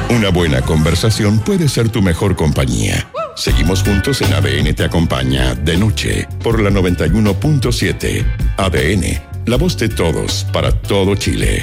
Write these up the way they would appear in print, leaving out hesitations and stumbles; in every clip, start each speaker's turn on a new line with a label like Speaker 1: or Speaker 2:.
Speaker 1: Una buena conversación puede ser tu mejor compañía. Seguimos juntos en ADN Te Acompaña de noche por la 91.7. ADN, la voz de todos para todo Chile.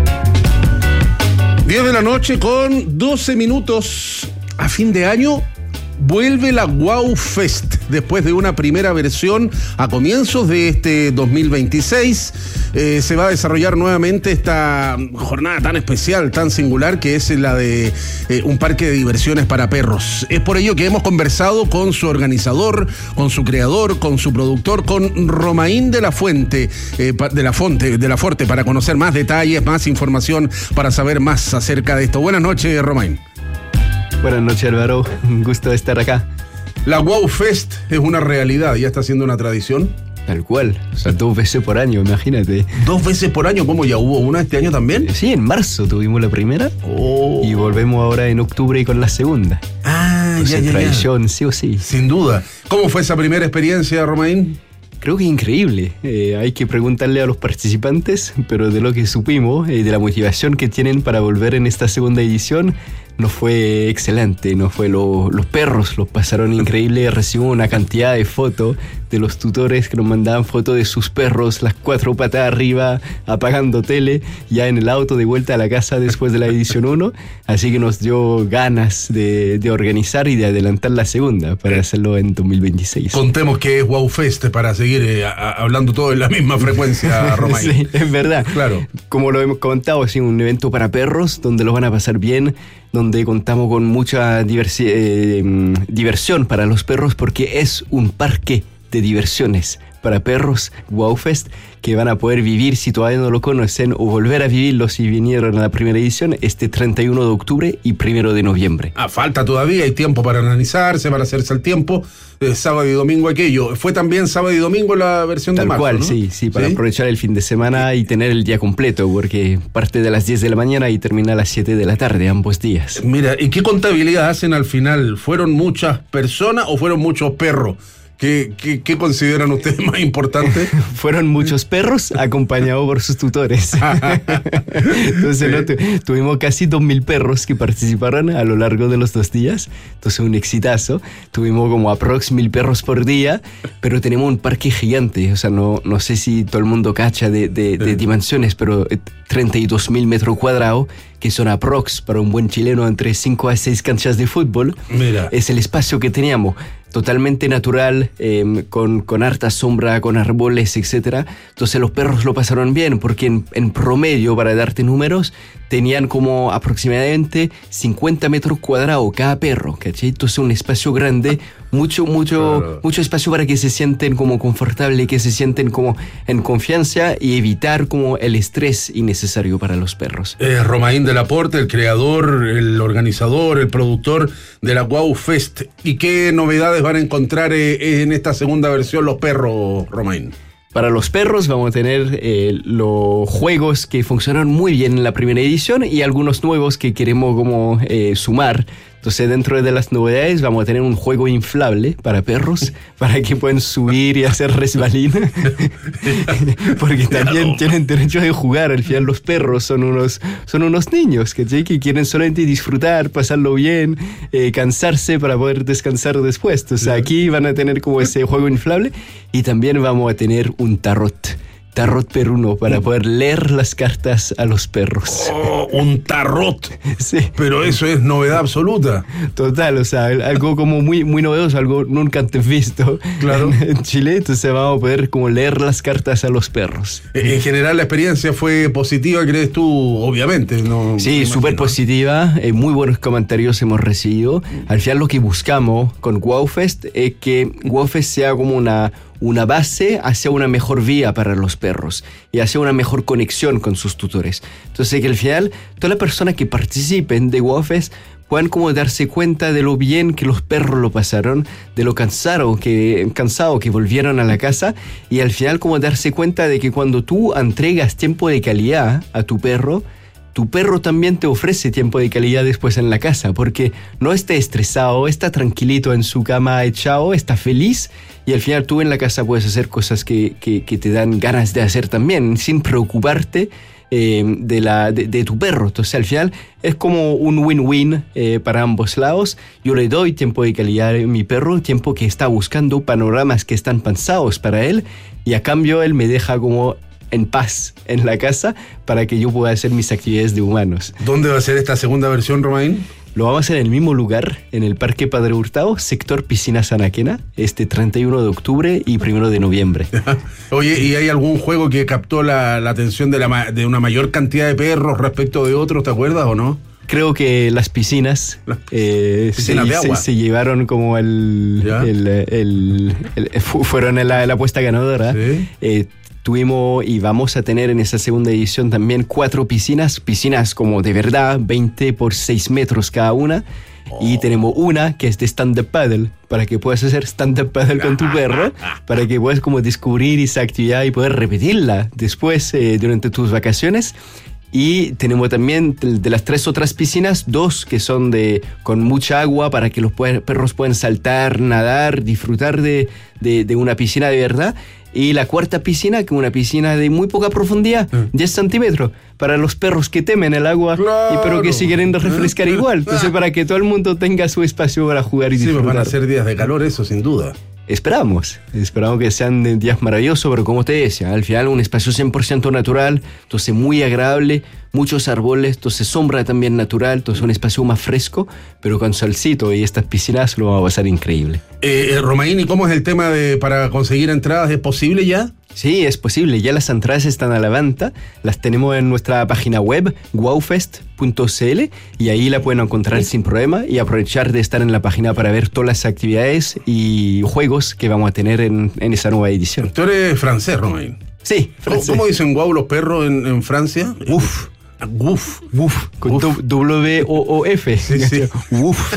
Speaker 2: 10 de la noche con 12 minutos. A fin de año vuelve la Wow Fest después de una primera versión a comienzos de este 2026. Se va a desarrollar nuevamente esta jornada tan especial, tan singular, que es la de un parque de diversiones para perros. Es por ello que hemos conversado con su organizador, con su creador, con su productor, con Romain de la Fuente, de la Forte, para conocer más detalles, más información, para saber más acerca de esto. Buenas noches, Romain.
Speaker 3: Buenas noches, Álvaro. Un gusto estar acá.
Speaker 2: La Wow Fest es una realidad, ya está siendo una tradición.
Speaker 3: Tal cual, o sea, 2 veces por año, imagínate.
Speaker 2: 2 veces por año, ¿cómo ya hubo una este año también?
Speaker 3: Sí, en marzo tuvimos la primera y volvemos ahora en octubre con la segunda. Tradición, sí o sí.
Speaker 2: Sin duda. ¿Cómo fue esa primera experiencia, Romain?
Speaker 3: Creo que increíble. Hay que preguntarle a los participantes, pero de lo que supimos, de la motivación que tienen para volver en esta segunda edición, nos fue excelente. Los perros los pasaron increíble. Recibimos una cantidad de fotos de los tutores que nos mandaban fotos de sus perros, las 4 patas arriba, apagando tele, ya en el auto de vuelta a la casa después de la edición 1. Así que nos dio ganas de organizar y de adelantar la segunda para hacerlo en 2026.
Speaker 2: Contemos que es Wow Fest para seguir hablando todo en la misma frecuencia, Romain.
Speaker 3: Sí, es verdad.
Speaker 2: Claro.
Speaker 3: Como lo hemos comentado, es un evento para perros donde los van a pasar bien, donde contamos con mucha diversión para los perros, porque es un parque de diversiones para perros, Wow Fest, que van a poder vivir, si todavía no lo conocen, o volver a vivirlo si vinieron a la primera edición, este 31 de octubre y 1 de noviembre.
Speaker 2: Falta todavía, hay tiempo para analizarse, para hacerse el tiempo. Sábado y domingo aquello. ¿Fue también sábado y domingo la versión de marzo? Tal cual,
Speaker 3: ¿no? Sí, para aprovechar el fin de semana y tener el día completo, porque parte de las 10 de la mañana y termina a las 7 de la tarde, ambos días.
Speaker 2: Mira, ¿y qué contabilidad hacen al final? ¿Fueron muchas personas o fueron muchos perros? ¿Qué consideran ustedes más importante?
Speaker 3: Fueron muchos perros acompañados por sus tutores. Entonces tuvimos casi 2.000 perros que participaron a lo largo de los 2 días. Entonces un exitazo. Tuvimos como aprox 1.000 perros por día, pero tenemos un parque gigante. O sea, no sé si todo el mundo cacha de dimensiones, pero 32.000 metros cuadrados, que son aprox para un buen chileno entre 5 a 6 canchas de fútbol.
Speaker 2: Mira.
Speaker 3: Es el espacio que teníamos. Totalmente natural, con harta sombra, con árboles, etc. Entonces los perros lo pasaron bien, porque en promedio, para darte números, tenían como aproximadamente 50 metros cuadrados cada perro, ¿cachai? Entonces un espacio grande, mucho espacio para que se sienten como confortables, que se sienten como en confianza y evitar como el estrés innecesario para los perros.
Speaker 2: Romain de la Forte, el creador, el organizador, el productor de la Wow Fest. ¿Y qué novedades van a encontrar en esta segunda versión los perros, Romain?
Speaker 3: Para los perros vamos a tener los juegos que funcionaron muy bien en la primera edición y algunos nuevos que queremos como sumar. Entonces, dentro de las novedades vamos a tener un juego inflable para perros, para que puedan subir y hacer resbalín, porque también tienen derecho de jugar. Al final los perros son unos niños, ¿cachai? Que quieren solamente disfrutar, pasarlo bien, cansarse para poder descansar después. Entonces aquí van a tener como ese juego inflable, y también vamos a tener un tarot peruno para poder leer las cartas a los perros.
Speaker 2: Un tarot.
Speaker 3: Sí.
Speaker 2: Pero eso es novedad absoluta.
Speaker 3: Total, o sea, algo como muy, muy novedoso, algo nunca antes visto.
Speaker 2: Claro.
Speaker 3: En Chile, entonces vamos a poder como leer las cartas a los perros.
Speaker 2: En general la experiencia fue positiva, ¿crees tú? Obviamente, ¿no?
Speaker 3: Sí, súper positiva, muy buenos comentarios hemos recibido. Al final lo que buscamos con Wow Fest es que Wow Fest sea como una base hacia una mejor vía para los perros y hacia una mejor conexión con sus tutores. Entonces, que al final todas las personas que participen de Wow Fest puedan como darse cuenta de lo bien que los perros lo pasaron, de lo cansado que volvieron a la casa, y al final como darse cuenta de que cuando tú entregas tiempo de calidad a tu perro también te ofrece tiempo de calidad después en la casa, porque no está estresado, está tranquilito en su cama echado, está feliz, y al final tú en la casa puedes hacer cosas que te dan ganas de hacer también, sin preocuparte de tu perro. Entonces al final es como un win-win para ambos lados. Yo le doy tiempo de calidad a mi perro, tiempo que está buscando panoramas que están pensados para él, y a cambio él me deja como en paz en la casa para que yo pueda hacer mis actividades de humanos.
Speaker 2: ¿Dónde va a ser esta segunda versión, Romain?
Speaker 3: Lo vamos a hacer en el mismo lugar, en el Parque Padre Hurtado, sector Piscinas Anaquena, 31 de octubre y 1 de noviembre.
Speaker 2: Oye, ¿y hay algún juego que captó la atención de una mayor cantidad de perros respecto de otros, te acuerdas o no?
Speaker 3: Creo que las piscinas,
Speaker 2: piscinas de agua.
Speaker 3: Se llevaron como fueron la apuesta ganadora.
Speaker 2: Sí.
Speaker 3: Tuvimos y vamos a tener en esa segunda edición también 4 piscinas como de verdad, 20 por 6 metros cada una. Y tenemos una que es de stand-up paddle, para que puedas hacer stand-up paddle con tu perro, para que puedas como descubrir esa actividad y poder repetirla después durante tus vacaciones. Y tenemos también de las 3 otras piscinas, 2 que son con mucha agua para que los perros puedan saltar, nadar, disfrutar de una piscina de verdad. Y la 4ª piscina, que es una piscina de muy poca profundidad, 10 centímetros, para los perros que temen el agua,
Speaker 2: claro,
Speaker 3: pero que se quieren refrescar igual. Entonces, para que todo el mundo tenga su espacio para jugar y disfrutar.
Speaker 2: Sí, van a ser días de calor, eso sin duda.
Speaker 3: Esperamos que sean días maravillosos, pero como te decía, al final un espacio 100% natural, entonces muy agradable, muchos árboles, entonces sombra también natural, entonces un espacio más fresco, pero con solcito, y estas piscinas lo vamos a pasar increíble.
Speaker 2: Romain, ¿y cómo es el tema para conseguir entradas? ¿Es posible ya?
Speaker 3: Sí, es posible. Ya las entradas están a la venta. Las tenemos en nuestra página web, wowfest.cl, y ahí la pueden encontrar sin problema y aprovechar de estar en la página para ver todas las actividades y juegos que vamos a tener en esa nueva edición.
Speaker 2: Tú eres francés, Romain.
Speaker 3: Sí, francés.
Speaker 2: ¿Cómo dicen wow los perros en Francia?
Speaker 3: Uf.
Speaker 2: Woof.
Speaker 3: Woof, con W-O-O-F.
Speaker 2: Sí.
Speaker 3: Woof.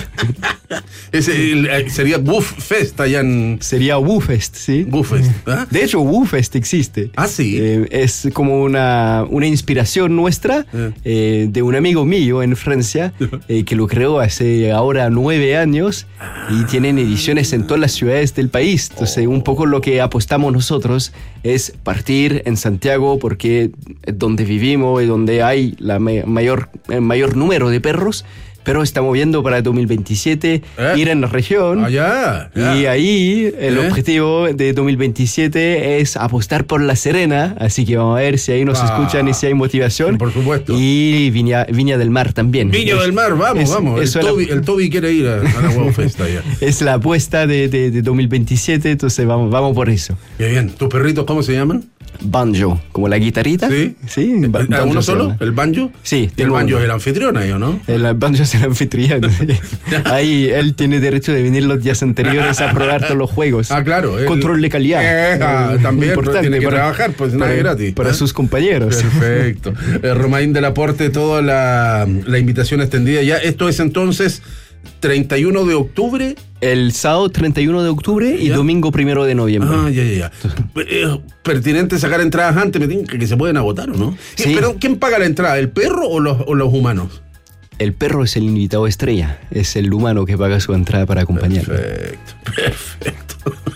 Speaker 2: Sería Woof Fest allá en...
Speaker 3: Sería Woofest, sí.
Speaker 2: Woofest. ¿Ah?
Speaker 3: De hecho, Woofest existe.
Speaker 2: Ah, sí.
Speaker 3: Es como una inspiración nuestra de un amigo mío en Francia que lo creó hace ahora 9 años y tienen ediciones en todas las ciudades del país. Entonces, un poco lo que apostamos nosotros es partir en Santiago porque es donde vivimos y donde hay el mayor número de perros, pero estamos viendo para 2027 ir en la región.
Speaker 2: Ya.
Speaker 3: Y ahí el objetivo de 2027 es apostar por La Serena, así que vamos a ver si ahí nos escuchan y si hay motivación.
Speaker 2: Por supuesto.
Speaker 3: Y Viña del Mar también.
Speaker 2: Viña del Mar, vamos. El Toby quiere ir a la Wow Fest allá.
Speaker 3: Es la apuesta de 2027, entonces vamos por eso.
Speaker 2: Bien. ¿Tus perritos cómo se llaman?
Speaker 3: Banjo, como la guitarrita.
Speaker 2: Sí. ¿Uno solo? ¿El banjo?
Speaker 3: Sí.
Speaker 2: El banjo es el anfitrión ahí, ¿o no?
Speaker 3: El banjo es el anfitrión. Ahí él tiene derecho de venir los días anteriores a probar todos los juegos.
Speaker 2: Ah, claro.
Speaker 3: Control de calidad.
Speaker 2: También
Speaker 3: importante
Speaker 2: tiene que trabajar, pues nada gratis.
Speaker 3: Para sus compañeros.
Speaker 2: Perfecto. Romain del Aporte, toda la invitación extendida ya. Esto es entonces 31 de octubre.
Speaker 3: El sábado 31 de octubre y domingo 1 de noviembre.
Speaker 2: Ya. Pertinente sacar entradas antes, me dicen que se pueden agotar, ¿o no?
Speaker 3: Sí.
Speaker 2: Pero ¿quién paga la entrada? ¿El perro o los humanos?
Speaker 3: El perro es el invitado estrella, es el humano que paga su entrada para acompañarlo.
Speaker 2: Perfecto.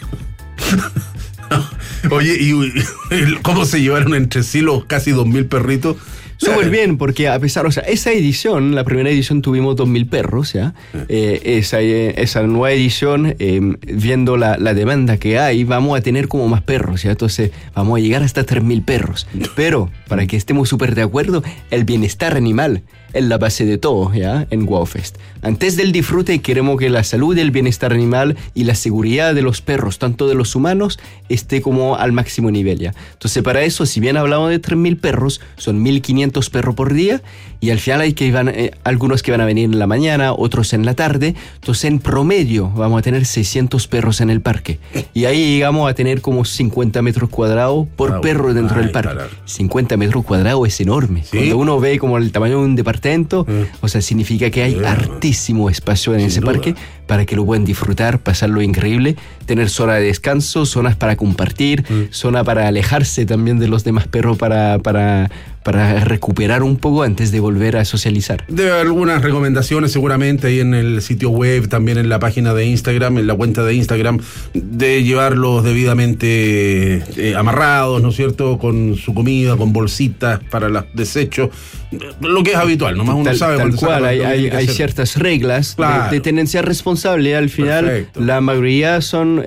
Speaker 2: Oye, ¿y cómo se llevaron entre sí los casi 2.000 perritos?
Speaker 3: Súper bien, porque a pesar, esa edición, la primera edición tuvimos 2.000 perros, ¿ya? Esa nueva edición, viendo la demanda que hay, vamos a tener como más perros, ¿ya? Entonces vamos a llegar hasta 3.000 perros. Pero, para que estemos súper de acuerdo, el bienestar animal es la base de todo, ¿ya? En WowFest. Antes del disfrute, queremos que la salud, el bienestar animal y la seguridad de los perros, tanto de los humanos, esté como al máximo nivel, ¿ya? Entonces, para eso, si bien hablamos de 3.000 perros, son 1.500 perros por día, y al final hay algunos que van a venir en la mañana, otros en la tarde. Entonces, en promedio, vamos a tener 600 perros en el parque. Y ahí llegamos a tener como 50 metros cuadrados por perro dentro del parque. 50 metros cuadrados es enorme. ¿Sí? Cuando uno ve como el tamaño de un departamento, significa que hay hartísimo espacio en ese parque para que lo puedan disfrutar, pasarlo increíble, tener zona de descanso, zonas para compartir, zona para alejarse también de los demás perros para para recuperar un poco antes de volver a socializar.
Speaker 2: Debe haber algunas recomendaciones seguramente ahí en el sitio web, también en la página de Instagram, en la cuenta de Instagram, de llevarlos debidamente amarrados, ¿no es cierto?, con su comida, con bolsitas para los desechos, lo que es habitual, nomás uno sabe.
Speaker 3: Tal cual, hay ciertas reglas, claro, de tenencia responsable. Al final, perfecto, la mayoría son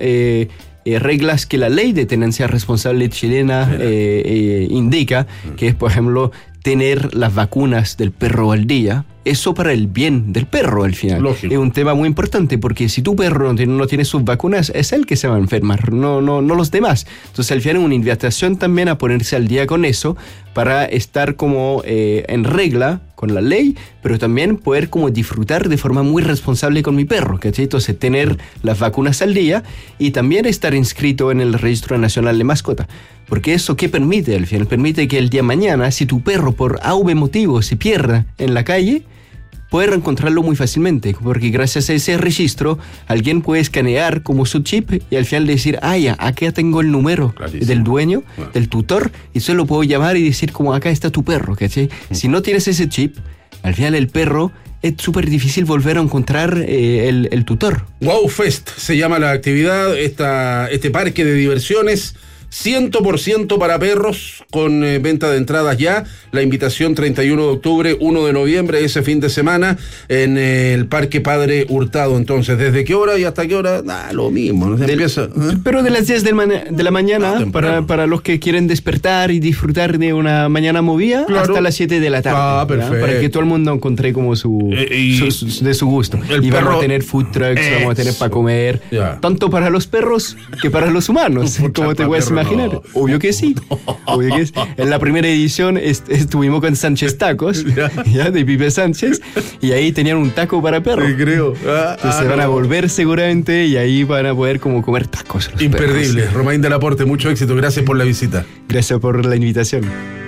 Speaker 3: reglas que la ley de tenencia responsable chilena indica, que es, por ejemplo, tener las vacunas del perro al día. Eso para el bien del perro al final. Lógico. Es un tema muy importante, porque si tu perro no tiene sus vacunas, es él que se va a enfermar, no los demás. Entonces al final es una invitación también a ponerse al día con eso, para estar como en regla con la ley, pero también poder como disfrutar de forma muy responsable con mi perro, ¿cachai? Entonces tener las vacunas al día y también estar inscrito en el Registro Nacional de Mascota. Porque eso, ¿qué permite? Al final permite que el día de mañana, si tu perro por A.V. motivo se pierda en la calle, puedes reencontrarlo muy fácilmente, porque gracias a ese registro alguien puede escanear como su chip y al final decir, ya, acá tengo el número del dueño, del tutor, y solo puedo llamar y decir como acá está tu perro, ¿cachai? Si no tienes ese chip, al final el perro es súper difícil volver a encontrar el tutor. Wow Fest se llama la actividad, este parque de diversiones 100% para perros, con venta de entradas ya. La invitación 31 de octubre, 1 de noviembre, ese fin de semana, en el Parque Padre Hurtado. Entonces, ¿desde qué hora y hasta qué hora? Lo mismo, ¿no? Pero de las 10 de la mañana, para los que quieren despertar y disfrutar de una mañana movida, claro, hasta las 7 de la tarde. Perfecto. Para que todo el mundo encontré como de su gusto. Y vamos a tener food trucks, vamos a tener para comer, tanto para los perros que para los humanos, como te puedes imaginar. Obvio que sí. Obvio que sí. En la primera edición estuvimos con Sánchez Tacos, ¿ya? De Pipe Sánchez, y ahí tenían un taco para perros. Sí, creo. Entonces se van a volver seguramente y ahí van a poder como comer tacos. Imperdible. Romain Delaporte, mucho éxito. Gracias por la visita. Gracias por la invitación.